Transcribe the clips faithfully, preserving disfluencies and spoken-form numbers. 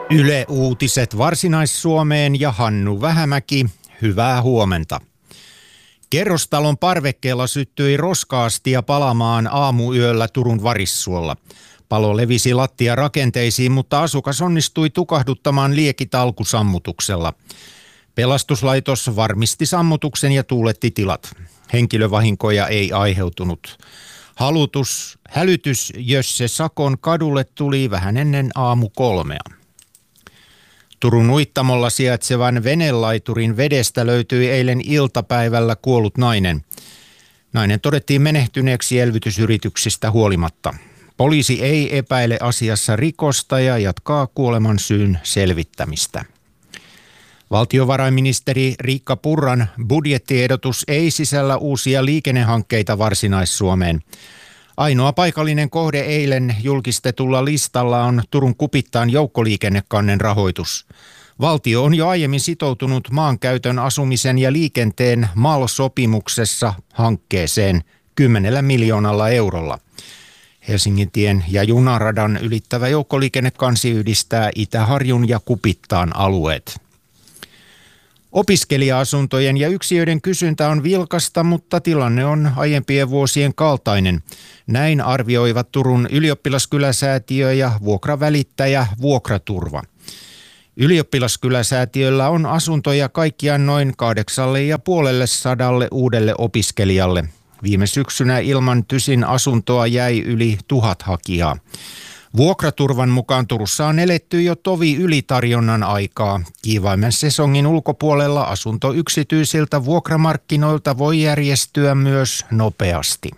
Yle Uutiset Varsinais-Suomeen ja Hannu Vähämäki, hyvää huomenta. Kerrostalon parvekkeella syttyi roska-astia palamaan aamuyöllä Turun Varissuolla. Palo levisi lattiarakenteisiin, mutta asukas onnistui tukahduttamaan liekit alkusammutuksella. Pelastuslaitos varmisti sammutuksen ja tuuletti tilat. Henkilövahinkoja ei aiheutunut. Halutus, hälytys Jösse Sakon kadulle tuli vähän ennen aamu kolmea. Turun Uittamolla sijaitsevan venelaiturin vedestä löytyi eilen iltapäivällä kuollut nainen. Nainen todettiin menehtyneeksi elvytysyrityksistä huolimatta. Poliisi ei epäile asiassa rikosta ja jatkaa kuoleman syyn selvittämistä. Valtiovarainministeri Riikka Purran budjettiehdotus ei sisällä uusia liikennehankkeita Varsinais-Suomeen. Ainoa paikallinen kohde eilen julkistetulla listalla on Turun Kupittaan joukkoliikennekannen rahoitus. Valtio on jo aiemmin sitoutunut maankäytön, asumisen ja liikenteen M A L-sopimuksessa hankkeeseen kymmenellä miljoonalla eurolla. Helsingintien ja junaradan ylittävä joukkoliikennekansi yhdistää Itä-Harjun ja Kupittaan alueet. Opiskelija-asuntojen ja yksiöiden kysyntä on vilkasta, mutta tilanne on aiempien vuosien kaltainen. Näin arvioivat Turun ylioppilaskyläsäätiö ja vuokravälittäjä Vuokraturva. Ylioppilaskyläsäätiöllä on asuntoja kaikkiaan noin kahdeksalle ja puolelle sadalle uudelle opiskelijalle. Viime syksynä ilman TYSin asuntoa jäi yli tuhat hakijaa. Vuokraturvan mukaan Turussa on eletty jo tovi ylitarjonnan aikaa. Kiivaimman sesongin ulkopuolella asunto yksityisiltä vuokramarkkinoilta voi järjestyä myös nopeasti.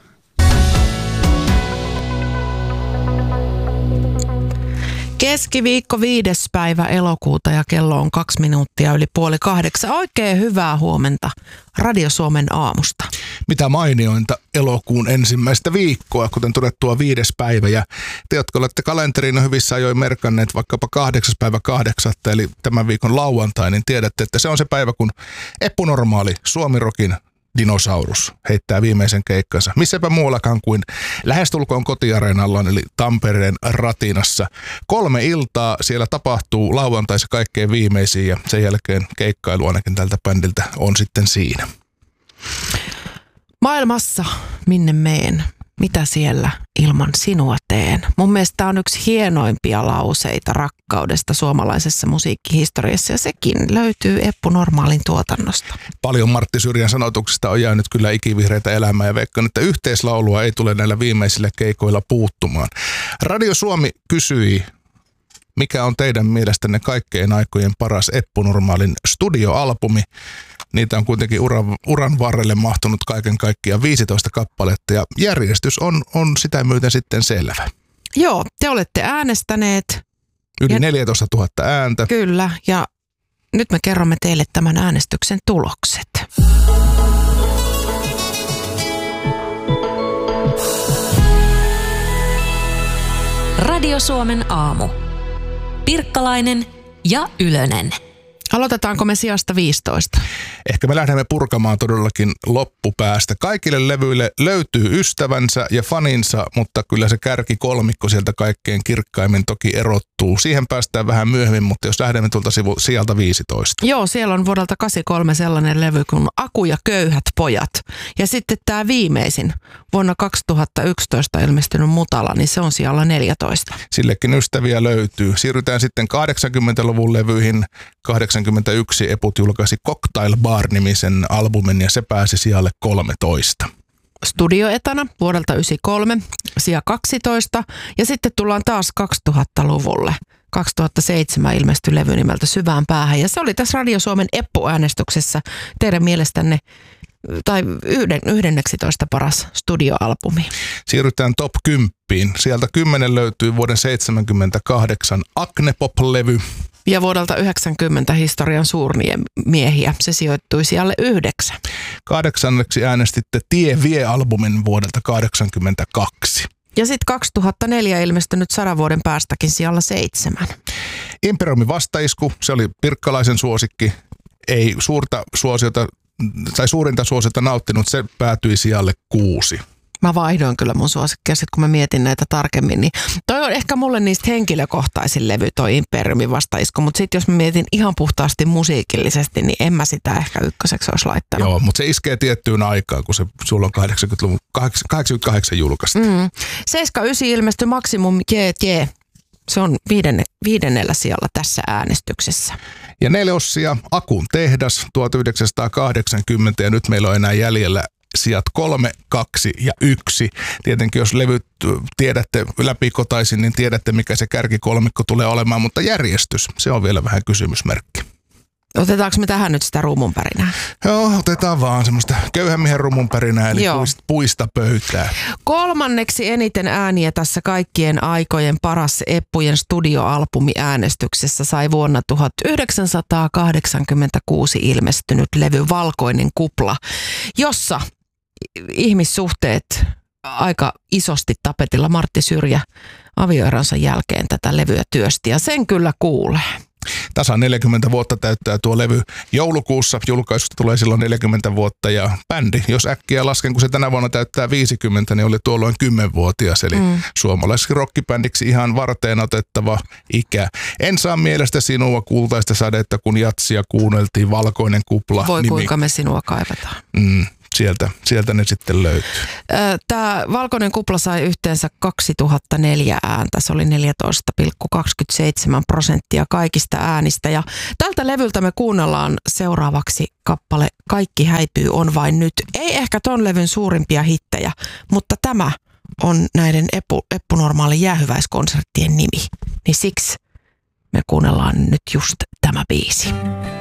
Keskiviikko viides päivä elokuuta ja kello on kaksi minuuttia yli puoli kahdeksan. Oikein hyvää huomenta Radio Suomen aamusta. Mitä mainiointa elokuun ensimmäistä viikkoa, kuten todettua viides päivä. Ja te, jotka olette kalenteriin hyvissä ajoin merkanneet vaikkapa kahdeksas päivä kahdeksatta, eli tämän viikon lauantai, niin tiedätte, että se on se päivä, kun epänormaali Suomi-rokin dinosaurus heittää viimeisen keikkansa. Missäpä muuallakaan kuin lähestulkoon kotiareenallaan, eli Tampereen Ratinassa. Kolme iltaa siellä tapahtuu lauantaissa kaikkein viimeisiin ja sen jälkeen keikkailu ainakin tältä bändiltä on sitten siinä. Maailmassa, minne meen? Mitä siellä ilman sinua teen? Mun mielestä tämä on yksi hienoimpia lauseita rakkaudesta suomalaisessa musiikkihistoriassa ja sekin löytyy Eppu Normaalin tuotannosta. Paljon Martti Syrjän sanotuksista on jäänyt kyllä ikivihreitä elämää ja veikkaan, että yhteislaulua ei tule näillä viimeisillä keikoilla puuttumaan. Radio Suomi kysyi, mikä on teidän mielestänne kaikkein aikojen paras Eppu Normaalin studioalbumi? Niitä on kuitenkin uran, uran varrelle mahtunut kaiken kaikkiaan viisitoista kappaletta ja järjestys on, on sitä myöten sitten selvä. Joo, te olette äänestäneet. Yli ja, neljätoista tuhatta ääntä. Kyllä, ja nyt me kerromme teille tämän äänestyksen tulokset. Radio Suomen aamu. Pirkkalainen ja Ylönen. Aloitetaanko me sijasta viisitoista? Ehkä me lähdemme purkamaan todellakin loppupäästä. Kaikille levyille löytyy ystävänsä ja faninsa, mutta kyllä se kärkikolmikko sieltä kaikkein kirkkaimmin toki erottuu. Siihen päästään vähän myöhemmin, mutta jos lähdemme tuolta sivu, sieltä viisitoista. Joo, siellä on vuodelta kahdeksankymmentäkolme sellainen levy kuin Aku ja köyhät pojat. Ja sitten tämä viimeisin, vuonna kaksituhattayksitoista ilmestynyt Mutala, niin se on siellä neljätoista. Sillekin ystäviä löytyy. Siirrytään sitten kahdeksankymmentäluvun levyihin. kahdeksankymmentäyksi Eput julkaisi Cocktail Bar-nimisen albumin ja se pääsi sijalle kolmetoista. Studioetana vuodelta yhdeksänkymmentäkolme, sija kaksitoista ja sitten tullaan taas kaksituhattaluvulle. kaksituhattaseitsemän ilmestyi levy nimeltä Syvään päähän ja se oli tässä Radio Suomen Eppu-äänestyksessä teidän mielestänne tai yhden, yhdenneksitoista paras studioalbumi. Siirrytään top kymppiin. Sieltä kymmenen löytyy vuoden seitsemänkymmentäkahdeksan Acne Pop-levy. Ja vuodelta yhdeksänkymmentä historian suurnia miehiä. Se sijoittui sijalle yhdeksän. Kahdeksanneksi äänestitte Tie vie-albumin vuodelta kahdeksankymmentäkaksi. Ja sitten kaksituhattaneljä ilmestynyt sadan vuoden päästäkin sijalla seitsemän. Imperiumin vastaisku, se oli pirkkalaisen suosikki. Ei suurta suosiota, tai suurinta suosiota nauttinut, se päätyi sijalle kuusi. Mä vaihdoin kyllä mun suosikkia, sit kun mä mietin näitä tarkemmin, niin toi on ehkä mulle niistä henkilökohtaisin levy, toi Imperiumin vastaisku, mutta sitten jos mä mietin ihan puhtaasti musiikillisesti, niin en mä sitä ehkä ykköseksi olisi laittanut. Joo, mutta se iskee tiettyyn aikaan, kun se sulla on kahdeksankymmentäluvun, kahdeksankymmentäkahdeksan julkaista. Mm. seitsemänkymmentäyhdeksän ilmestyi Maximum J J. Se on viidenne, viidennellä sijalla tässä äänestyksessä. Ja nelossia Akun tehdas tuhatyhdeksänsataakahdeksankymmentä ja nyt meillä on enää jäljellä sijat kolme, kaksi ja yksi. Tietenkin jos levyt tiedätte läpikotaisin, niin tiedätte mikä se kärkikolmikko tulee olemaan, mutta järjestys, se on vielä vähän kysymysmerkki. Otetaanko me tähän nyt sitä rumunpärinää? Joo, otetaan vaan semmoista köyhän miehen rumunpärinää, eli puista, puista pöytää. Kolmanneksi eniten ääniä tässä kaikkien aikojen paras Eppujen studioalbumi äänestyksessä sai vuonna tuhatyhdeksänsataakahdeksankymmentäkuusi ilmestynyt levy Valkoinen kupla, jossa ihmissuhteet aika isosti tapetilla. Martti Syrjä avioeronsa jälkeen tätä levyä työsti ja sen kyllä kuulee. Tasan neljäkymmentä vuotta täyttää tuo levy joulukuussa. Julkaisusta tulee silloin neljäkymmentä vuotta ja bändi, jos äkkiä lasken, kun se tänä vuonna täyttää viisikymmentä, niin oli tuolloin kymmenvuotias. Eli mm. suomalaiseksi rockibändiksi ihan varteen otettava ikä. En saa mielestä sinua kultaista sadetta, kun jatsia kuunneltiin Valkoinen kupla. Voi nimi. kuinka me sinua kaivataan. Mm. Sieltä, sieltä ne sitten löytyy. Tämä Valkoinen kupla sai yhteensä kaksituhattaneljä ääntä. Se oli neljätoista pilkku kaksikymmentäseitsemän prosenttia kaikista äänistä. Ja tältä levyltä me kuunnellaan seuraavaksi kappale Kaikki häipyy on vain nyt. Ei ehkä ton levyn suurimpia hittejä, mutta tämä on näiden Eppu, Eppu Normaalin jäähyväiskonserttien nimi. Niin siksi me kuunnellaan nyt just tämä biisi.